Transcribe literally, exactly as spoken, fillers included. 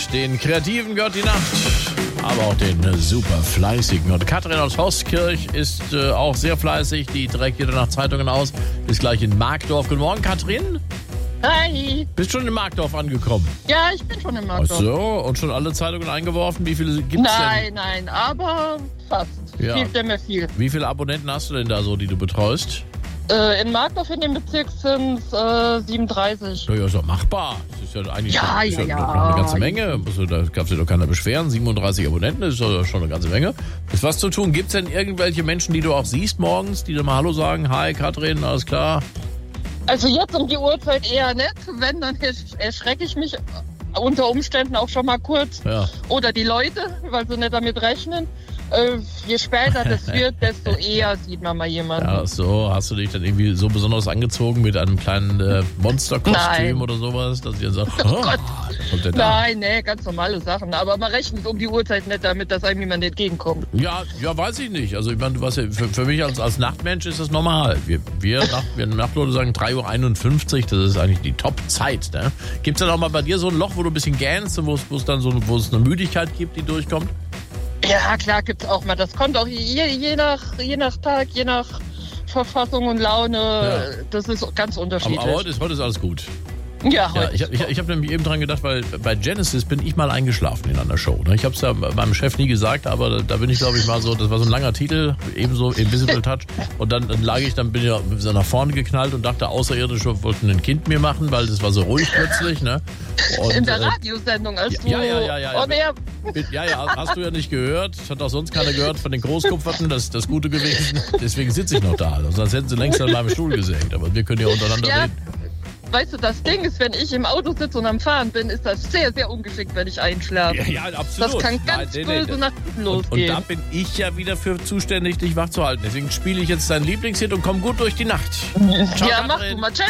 Den Kreativen gehört die Nacht, aber auch den äh, super Fleißigen. Und Katrin aus Horskirch ist äh, auch sehr fleißig. Die trägt jede Nacht Zeitungen aus. Ist gleich in Markdorf. Guten Morgen, Katrin. Hi. Bist schon in Markdorf angekommen? Ja, ich bin schon in Ach Markdorf. so, und schon alle Zeitungen eingeworfen? Wie viele gibt's Nein, nein, aber fast. Ja. Fehlt ja mir viel. denn? Wie viele Abonnenten hast du denn da so, die du betreust? Äh, in Markdorf in dem Bezirk sind es äh, siebenunddreißig. Ja, ja, ist doch machbar. Das ist ja eigentlich Ja, ist ja, ja. noch eine ganze Menge. Also, da gab es ja doch keiner Beschweren. siebenunddreißig Abonnenten ist doch schon eine ganze Menge. Ist was zu tun. Gibt es denn irgendwelche Menschen, die du auch siehst morgens, die dir mal Hallo sagen? Hi, Katrin, alles klar? Also jetzt um die Uhrzeit eher nicht. Wenn, dann ersch- erschrecke ich mich unter Umständen auch schon mal kurz. Ja. Oder die Leute, weil sie nicht damit rechnen. Äh, je später das wird, desto eher sieht man mal jemanden. Ja, so. Hast du dich dann irgendwie so besonders angezogen mit einem kleinen äh, Monsterkostüm Nein. oder sowas, dass ihr sagt, oh, Gott. kommt der da? Nein, nee, ganz normale Sachen. Aber man rechnet um die Uhrzeit nicht damit, dass einem jemand entgegenkommt. Ja, ja, weiß ich nicht. Also ich meine, du weißt ja, für, für mich als, als Nachtmensch ist das normal. Wir, wir, Nacht, wir Nachtleute sagen drei Uhr einundfünfzig, das ist eigentlich die Top-Zeit. Ne? Gibt es dann auch mal bei dir so ein Loch, wo du ein bisschen gähnst, wo es wo es dann so wo es eine Müdigkeit gibt, die durchkommt? Ja, klar gibt's auch mal. Das kommt auch je, je, nach, je nach Tag, je nach Verfassung und Laune. Ja. Das ist ganz Aber, unterschiedlich. aber heute, ist, heute ist alles gut. ja, Ja, heute. ich ich, ich habe nämlich eben dran gedacht, weil bei Genesis bin ich mal eingeschlafen in einer Show. Ne? Ich habe es ja meinem Chef nie gesagt, aber da, da bin ich, glaube ich, mal so, das war so ein langer Titel, ebenso Invisible Touch. Und dann, dann lag ich, dann bin ich ja so nach vorne geknallt und dachte, Außerirdische wollten ein Kind mir machen, weil das war so ruhig plötzlich. Ne? Und, In der äh, Radiosendung, als ja, du ja, ja, ja, ja. on air. Ja, ja, hast du ja nicht gehört. Das hat auch sonst keiner gehört von den Großkupferten, das ist das Gute gewesen. Deswegen sitze ich noch da. Sonst hätten sie längst an meinem Stuhl gesägt. Aber wir können ja untereinander Ja, reden. weißt du, das Ding ist, wenn ich im Auto sitze und am Fahren bin, ist das sehr, sehr ungeschickt, wenn ich einschlafe. Ja, ja, absolut. Das kann ganz Nein, nee, nee, böse nach hinten Und, und losgehen. da bin ich ja wieder für zuständig, dich wach zu halten. Deswegen spiele ich jetzt dein Lieblingshit und komm gut durch die Nacht. Ciao, ja, mach Katrin. du mal. Ciao.